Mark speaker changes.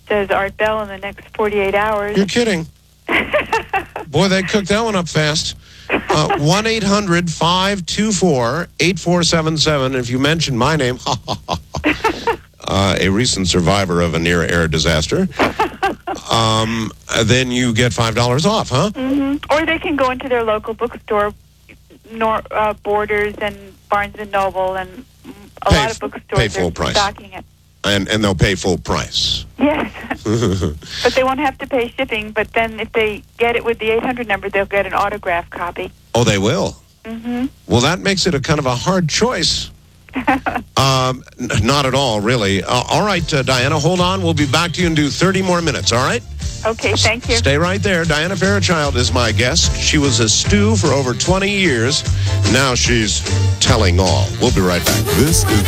Speaker 1: says Art Bell in the next 48 hours.
Speaker 2: You're kidding. Boy, they cooked that one up fast. 1-800-524-8477. If you mention my name, a recent survivor of a near-air disaster, then you get $5 off, huh?
Speaker 1: Mm-hmm. Or they can go into their local bookstore, Borders and Barnes & Noble, and a lot of bookstores are stocking it.
Speaker 2: And they'll pay full price.
Speaker 1: Yes. But they won't have to pay shipping, but then if they get it with the 800 number, they'll get an autographed copy.
Speaker 2: Oh, they will?
Speaker 1: Mm-hmm.
Speaker 2: Well, that makes it a kind of a hard choice. Not at all, really. All right, Diana, hold on. We'll be back to you and do 30 more minutes, all right?
Speaker 1: Okay, thank you.
Speaker 2: Stay right there. Diana Fairchild is my guest. She was a stew for over 20 years. Now she's telling all. We'll be right back.
Speaker 3: This is